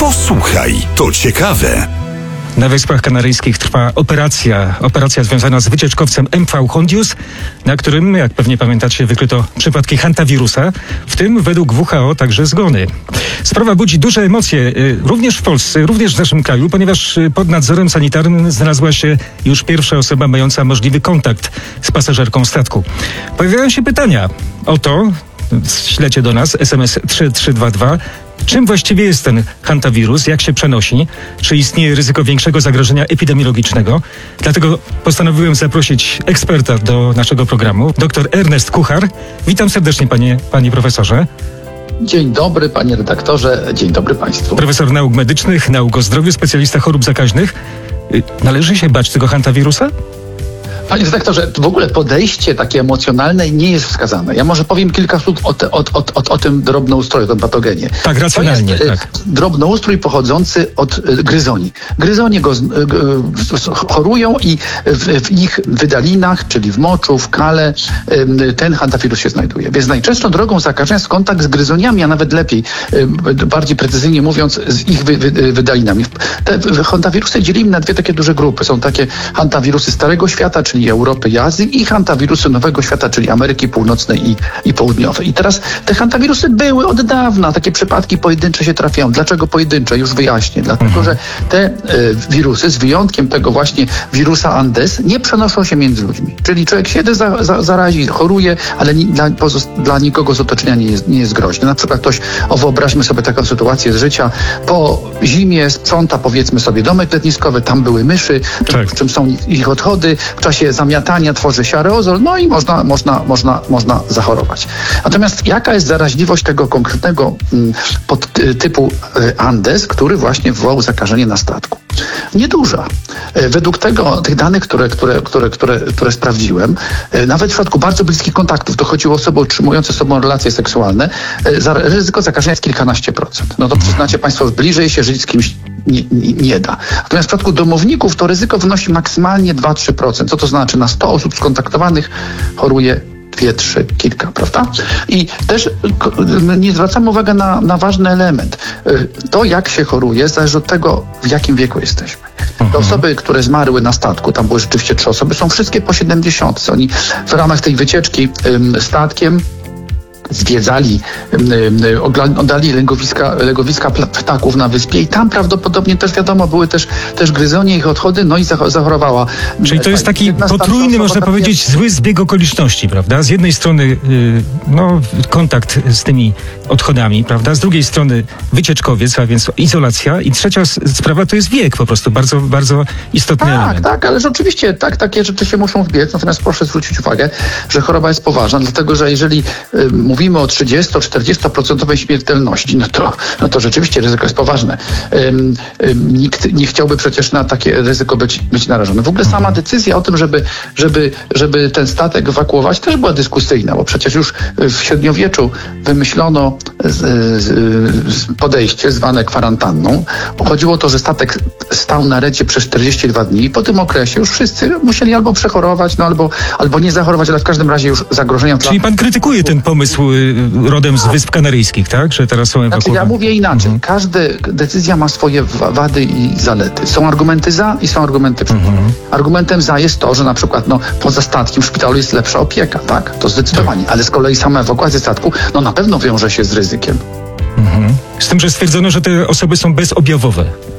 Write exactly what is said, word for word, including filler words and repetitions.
Posłuchaj, to ciekawe. Na Wyspach Kanaryjskich trwa operacja, operacja związana z wycieczkowcem M V Hondius, na którym, jak pewnie pamiętacie, wykryto przypadki hantawirusa, w tym według W H O także zgony. Sprawa budzi duże emocje, y, również w Polsce, również w naszym kraju, ponieważ y, pod nadzorem sanitarnym znalazła się już pierwsza osoba mająca możliwy kontakt z pasażerką statku. Pojawiają się pytania o to, ślecie do nas, S M S trzy trzy dwa dwa, czym właściwie jest ten hantawirus, jak się przenosi, czy istnieje ryzyko większego zagrożenia epidemiologicznego. Dlatego postanowiłem zaprosić eksperta do naszego programu, dr Ernest Kuchar. Witam serdecznie, panie, panie profesorze. Dzień dobry, panie redaktorze, dzień dobry państwu. Profesor nauk medycznych, nauk o zdrowiu, specjalista chorób zakaźnych. Należy się bać tego hantawirusa? Panie redaktorze, w ogóle podejście takie emocjonalne nie jest wskazane. Ja może powiem kilka słów o, te, o, o, o, o tym drobnoustroju, o tym patogenie. Tak, racjonalnie. To jest tak. drobnoustrój pochodzący od gryzoni. Gryzonie go chorują i w, w ich wydalinach, czyli w moczu, w kale, ten hantawirus się znajduje. Więc najczęstszą drogą zakażenia jest kontakt z gryzoniami, a nawet lepiej, bardziej precyzyjnie mówiąc, z ich wy, wy, wydalinami. Te hantawirusy dzielimy na dwie takie duże grupy. Są takie hantawirusy Starego Świata, czyli Europy i Azji, i hantawirusy Nowego Świata, czyli Ameryki Północnej i, i Południowej. I teraz te hantawirusy były od dawna, takie przypadki pojedyncze się trafiają. Dlaczego pojedyncze? Już wyjaśnię. Dlatego, że te y, wirusy, z wyjątkiem tego właśnie wirusa Andes, nie przenoszą się między ludźmi. Czyli człowiek się za, za, zarazi, choruje, ale ni, dla, pozost- dla nikogo z otoczenia nie jest, nie jest groźny. Na przykład ktoś, o wyobraźmy sobie taką sytuację z życia, po zimie sprząta, powiedzmy sobie, domek letniskowy, tam były myszy, tak. w czym są ich, ich odchody, w czasie zamiatania tworzy się aerozol, no i można, można, można, można zachorować. Natomiast jaka jest zaraźliwość tego konkretnego m, podtypu Andes, który właśnie wywołał zakażenie na statku? Nieduża. Według tego, tych danych, które, które, które, które, które sprawdziłem, nawet w przypadku bardzo bliskich kontaktów, to chodziło o osoby utrzymujące ze sobą relacje seksualne, ryzyko zakażenia jest kilkanaście procent. No to przyznacie państwo, bliżej się żyć z kimś nie, nie, nie da. Natomiast w przypadku domowników to ryzyko wynosi maksymalnie dwa do trzech procent. Co to znaczy? Na sto osób skontaktowanych choruje dwie, trzy, kilka, prawda? I też nie zwracamy uwagi na, na ważny element. To, jak się choruje, zależy od tego, w jakim wieku jesteśmy. Te osoby, które zmarły na statku, tam były rzeczywiście trzy osoby, są wszystkie po siedemdziesiątce. Oni w ramach tej wycieczki statkiem zwiedzali, oglądali legowiska, legowiska ptaków na wyspie i tam prawdopodobnie też wiadomo, były też, też gryzonie, ich odchody, no i zachorowała. Czyli to jest taki potrójny, można powiedzieć, zły zbieg okoliczności, prawda? Z jednej strony no, kontakt z tymi odchodami, prawda? Z drugiej strony wycieczkowiec, a więc izolacja, i trzecia sprawa to jest wiek, po prostu bardzo, bardzo istotny tak, element. Tak, ale rzeczywiście tak, takie rzeczy się muszą wbiec, natomiast proszę zwrócić uwagę, że choroba jest poważna, dlatego że jeżeli y, mówimy o trzydziesto-czterdziesto procent śmiertelności, no to, no to rzeczywiście ryzyko jest poważne. Ym, ym, nikt nie chciałby przecież na takie ryzyko być, być narażony. W ogóle sama decyzja o tym, żeby, żeby, żeby ten statek ewakuować, też była dyskusyjna, bo przecież już w średniowieczu wymyślono z, z, podejście zwane kwarantanną. Chodziło o to, że statek stał na recie przez czterdzieści dwa dni i po tym okresie już wszyscy musieli albo przechorować, no albo, albo nie zachorować, ale w każdym razie już zagrożenia. Czyli pan krytykuje ten pomysł rodem z Wysp Kanaryjskich, tak? Że teraz są ewakuowane. Znaczy, ja mówię inaczej. Mhm. Każda decyzja ma swoje wady i zalety. Są argumenty za i są argumenty przeciw. Mhm. Argumentem za jest to, że na przykład no, poza statkiem w szpitalu jest lepsza opieka, tak? To zdecydowanie. Tak. Ale z kolei sama ewakuacja statku no na pewno wiąże się z ryzykiem. Mhm. Z tym, że stwierdzono, że te osoby są bezobjawowe.